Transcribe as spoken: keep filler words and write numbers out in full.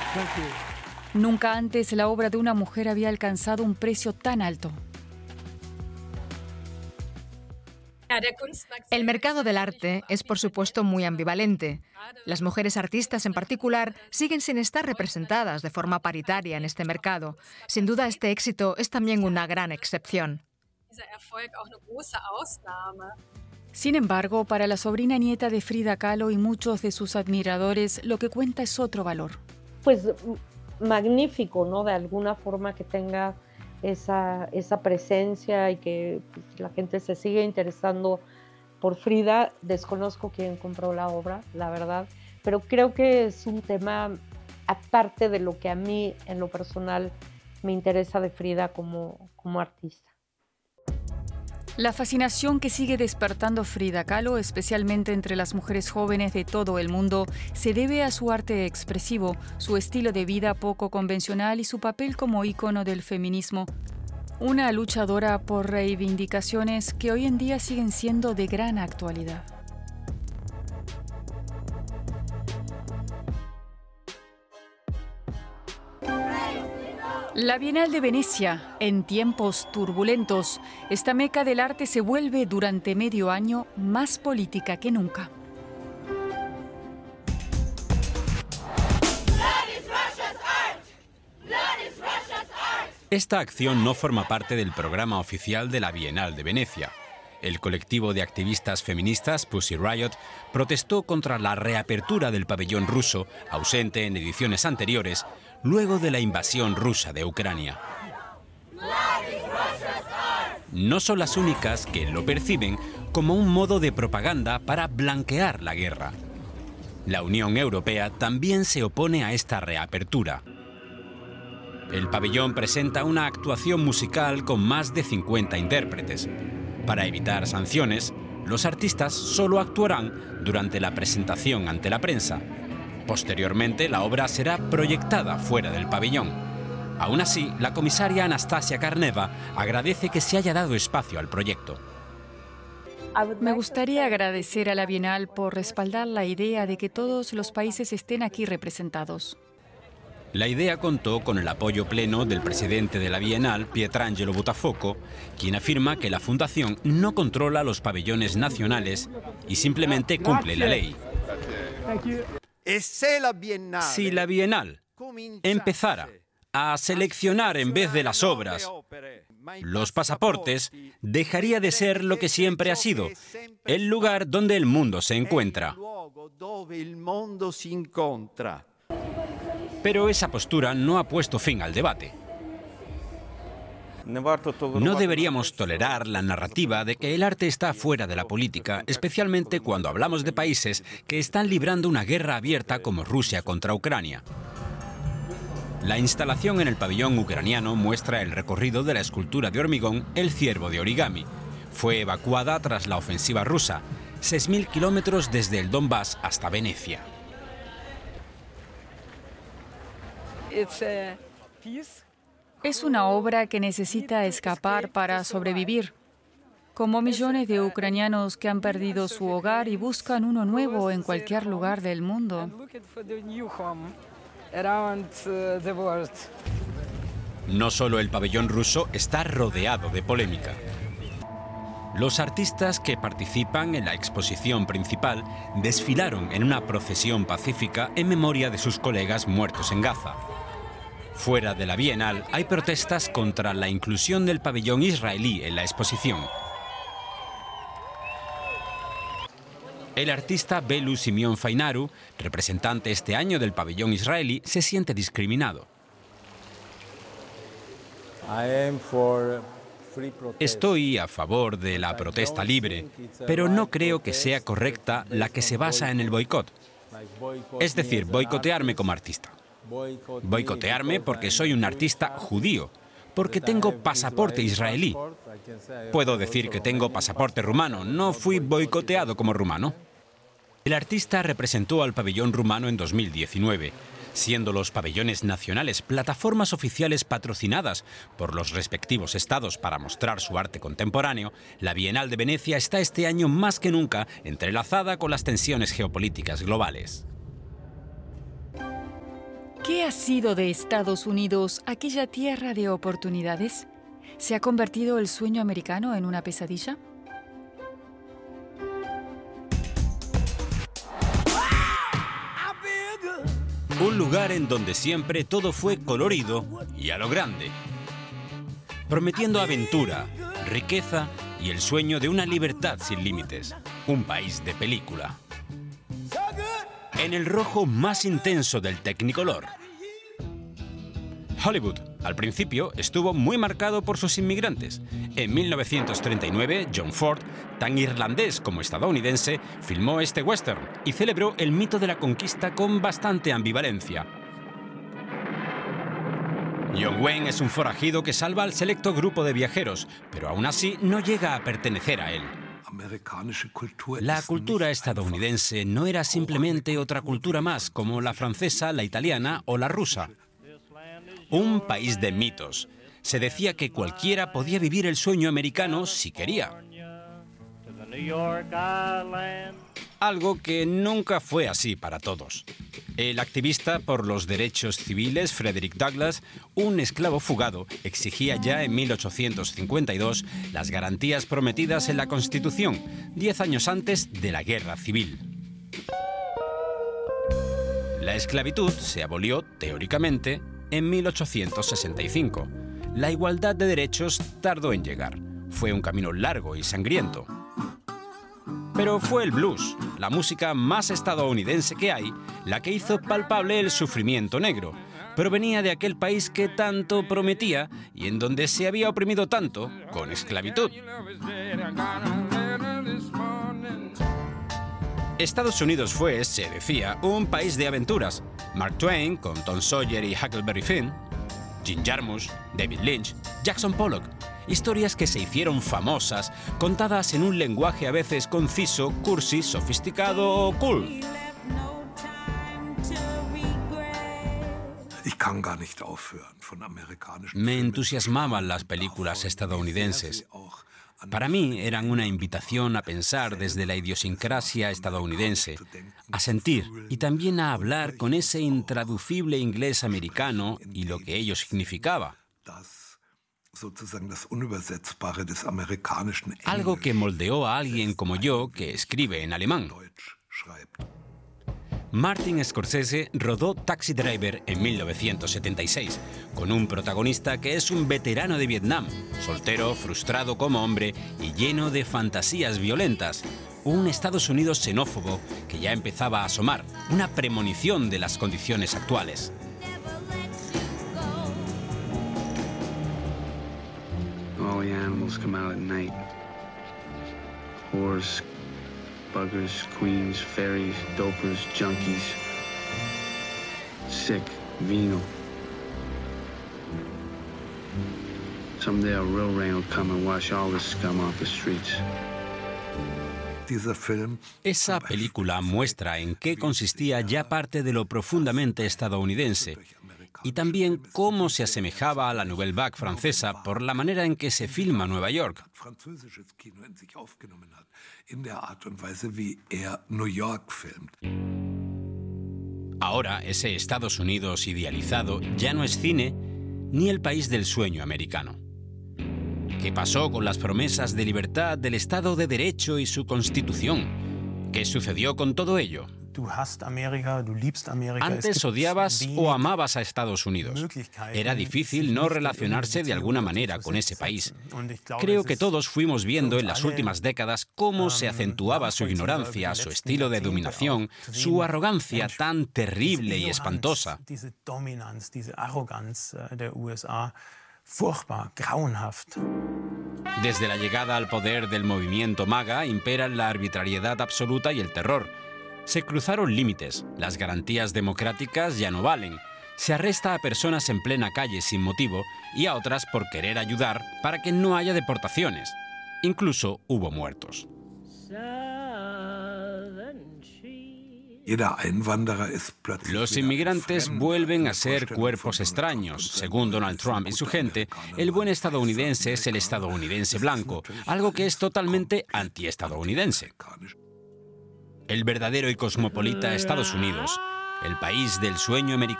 Nunca antes la obra de una mujer había alcanzado un precio tan alto. El mercado del arte es, por supuesto, muy ambivalente. Las mujeres artistas, en particular, siguen sin estar representadas de forma paritaria en este mercado. Sin duda, este éxito es también una gran excepción. Sin embargo, para la sobrina nieta de Frida Kahlo y muchos de sus admiradores, lo que cuenta es otro valor. Pues magnífico, ¿no? De alguna forma que tenga esa, esa presencia y que pues, la gente se sigue interesando por Frida. Desconozco quién compró la obra, la verdad, pero creo que es un tema aparte de lo que a mí en lo personal me interesa de Frida como, como artista. La fascinación que sigue despertando Frida Kahlo, especialmente entre las mujeres jóvenes de todo el mundo, se debe a su arte expresivo, su estilo de vida poco convencional y su papel como ícono del feminismo. Una luchadora por reivindicaciones que hoy en día siguen siendo de gran actualidad. La Bienal de Venecia, en tiempos turbulentos, esta meca del arte se vuelve durante medio año más política que nunca. Esta acción no forma parte del programa oficial de la Bienal de Venecia. El colectivo de activistas feministas Pussy Riot protestó contra la reapertura del pabellón ruso, ausente en ediciones anteriores, luego de la invasión rusa de Ucrania. No son las únicas que lo perciben como un modo de propaganda para blanquear la guerra. La Unión Europea también se opone a esta reapertura. El pabellón presenta una actuación musical con más de cincuenta intérpretes. Para evitar sanciones, los artistas solo actuarán durante la presentación ante la prensa. Posteriormente, la obra será proyectada fuera del pabellón. Aún así, la comisaria Anastasia Karneva agradece que se haya dado espacio al proyecto. Me gustaría agradecer a la Bienal por respaldar la idea de que todos los países estén aquí representados. La idea contó con el apoyo pleno del presidente de la Bienal, Pietrangelo Buttafuoco, quien afirma que la fundación no controla los pabellones nacionales y simplemente cumple la ley. Si la Bienal empezara a seleccionar en vez de las obras los pasaportes, dejaría de ser lo que siempre ha sido, el lugar donde el mundo se encuentra. Pero esa postura no ha puesto fin al debate. No deberíamos tolerar la narrativa de que el arte está fuera de la política, especialmente cuando hablamos de países que están librando una guerra abierta como Rusia contra Ucrania. La instalación en el pabellón ucraniano muestra el recorrido de la escultura de hormigón El ciervo de origami. Fue evacuada tras la ofensiva rusa, seis mil kilómetros desde el Donbass hasta Venecia. Es una obra que necesita escapar para sobrevivir, como millones de ucranianos que han perdido su hogar y buscan uno nuevo en cualquier lugar del mundo. No solo el pabellón ruso está rodeado de polémica. Los artistas que participan en la exposición principal desfilaron en una procesión pacífica en memoria de sus colegas muertos en Gaza. Fuera de la Bienal hay protestas contra la inclusión del pabellón israelí en la exposición. El artista Belu Simeon Fainaru, representante este año del pabellón israelí, se siente discriminado. Estoy a favor de la protesta libre, pero no creo que sea correcta la que se basa en el boicot. Es decir, boicotearme como artista. Boicotearme porque soy un artista judío, porque tengo pasaporte israelí. Puedo decir que tengo pasaporte rumano, no fui boicoteado como rumano. El artista representó al pabellón rumano en dos mil diecinueve, siendo los pabellones nacionales plataformas oficiales patrocinadas por los respectivos estados para mostrar su arte contemporáneo. La Bienal de Venecia está este año más que nunca entrelazada con las tensiones geopolíticas globales. ¿Qué ha sido de Estados Unidos, aquella tierra de oportunidades? ¿Se ha convertido el sueño americano en una pesadilla? Un lugar en donde siempre todo fue colorido y a lo grande, prometiendo aventura, riqueza y el sueño de una libertad sin límites. Un país de película. En el rojo más intenso del Technicolor. Hollywood, al principio, estuvo muy marcado por sus inmigrantes. En mil novecientos treinta y nueve, John Ford, tan irlandés como estadounidense, filmó este western y celebró el mito de la conquista con bastante ambivalencia. John Wayne es un forajido que salva al selecto grupo de viajeros, pero aún así no llega a pertenecer a él. La cultura estadounidense no era simplemente otra cultura más, como la francesa, la italiana o la rusa. Un país de mitos. Se decía que cualquiera podía vivir el sueño americano si quería. Algo que nunca fue así para todos. El activista por los derechos civiles Frederick Douglass, un esclavo fugado, exigía ya en mil ochocientos cincuenta y dos las garantías prometidas en la Constitución, diez años antes de la Guerra Civil. La esclavitud se abolió, teóricamente, en mil ochocientos sesenta y cinco. La igualdad de derechos tardó en llegar. Fue un camino largo y sangriento. Pero fue el blues, la música más estadounidense que hay, la que hizo palpable el sufrimiento negro. Provenía de aquel país que tanto prometía y en donde se había oprimido tanto con esclavitud. Estados Unidos fue, se decía, un país de aventuras. Mark Twain, con Tom Sawyer y Huckleberry Finn, Jim Jarmusch, David Lynch, Jackson Pollock. Historias que se hicieron famosas, contadas en un lenguaje a veces conciso, cursi, sofisticado o cool. Me entusiasmaban las películas estadounidenses. Para mí eran una invitación a pensar desde la idiosincrasia estadounidense, a sentir y también a hablar con ese intraducible inglés americano y lo que ello significaba. Algo que moldeó a alguien como yo que escribe en alemán. Martin Scorsese rodó Taxi Driver en mil novecientos setenta y seis, con un protagonista que es un veterano de Vietnam, soltero, frustrado como hombre y lleno de fantasías violentas. Un Estados Unidos xenófobo que ya empezaba a asomar, una premonición de las condiciones actuales. All the animals come out at night. Whores, buggers, queens, fairies, dopers, junkies. Sick, venal. Someday a real rain will come and wash all this scum off the streets. Esa película muestra en qué consistía ya parte de lo profundamente estadounidense y también cómo se asemejaba a la Nouvelle Vague francesa por la manera en que se filma Nueva York. Ahora, ese Estados Unidos idealizado ya no es cine ni el país del sueño americano. ¿Qué pasó con las promesas de libertad del Estado de Derecho y su Constitución? ¿Qué sucedió con todo ello? Antes odiabas o amabas a Estados Unidos. Era difícil no relacionarse de alguna manera con ese país. Creo que todos fuimos viendo en las últimas décadas cómo se acentuaba su ignorancia, su estilo de dominación, su arrogancia tan terrible y espantosa. Desde la llegada al poder del movimiento MAGA imperan la arbitrariedad absoluta y el terror. Se cruzaron límites, las garantías democráticas ya no valen. Se arresta a personas en plena calle sin motivo y a otras por querer ayudar para que no haya deportaciones. Incluso hubo muertos. Los inmigrantes vuelven a ser cuerpos extraños. Según Donald Trump y su gente, el buen estadounidense es el estadounidense blanco, algo que es totalmente antiestadounidense. El verdadero y cosmopolita Estados Unidos, el país del sueño americano.